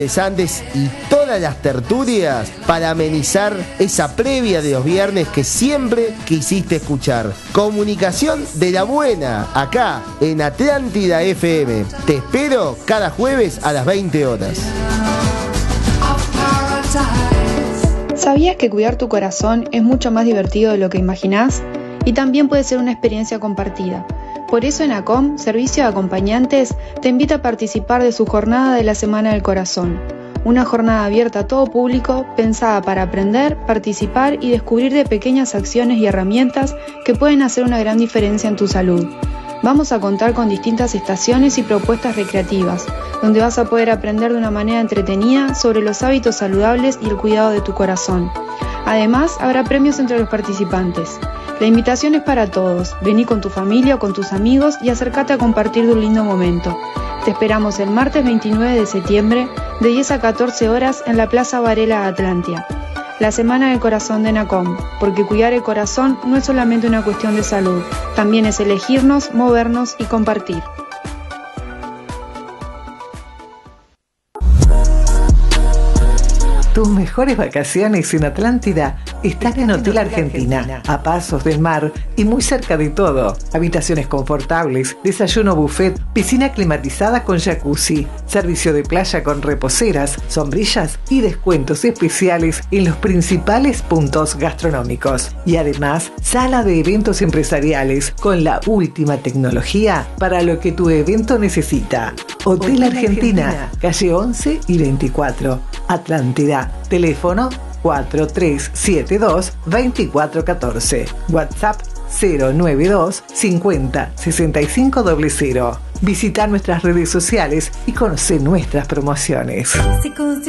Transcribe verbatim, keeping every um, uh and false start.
Andes y todas las tertulias para amenizar esa previa de los viernes que siempre quisiste escuchar. Comunicación de la buena, acá en Atlántida F M. Te espero cada jueves a las veinte horas. ¿Sabías que cuidar tu corazón es mucho más divertido de lo que imaginás? Y también puede ser una experiencia compartida. Por eso en ACOM, Servicio de Acompañantes, te invita a participar de su jornada de la Semana del Corazón. Una jornada abierta a todo público, pensada para aprender, participar y descubrir de pequeñas acciones y herramientas que pueden hacer una gran diferencia en tu salud. Vamos a contar con distintas estaciones y propuestas recreativas, donde vas a poder aprender de una manera entretenida sobre los hábitos saludables y el cuidado de tu corazón. Además, habrá premios entre los participantes. La invitación es para todos. Vení con tu familia o con tus amigos y acércate a compartir de un lindo momento. Te esperamos el martes veintinueve de septiembre de diez a catorce horas en la Plaza Varela Atlántida. La Semana del Corazón de NACOM, porque cuidar el corazón no es solamente una cuestión de salud, también es elegirnos, movernos y compartir. Tus mejores vacaciones en Atlántida están en Hotel Argentina, a pasos del mar y muy cerca de todo. Habitaciones confortables, desayuno buffet, piscina climatizada con jacuzzi, servicio de playa con reposeras, sombrillas y descuentos especiales en los principales puntos gastronómicos. Y además, sala de eventos empresariales con la última tecnología para lo que tu evento necesita. Hotel Argentina, calle once y veinticuatro, Atlántida. Teléfono cuatro tres siete dos, dos cuatro uno cuatro. WhatsApp cero nueve dos cincuenta sesenta y cinco cero cero. Visita nuestras redes sociales y conoce nuestras promociones.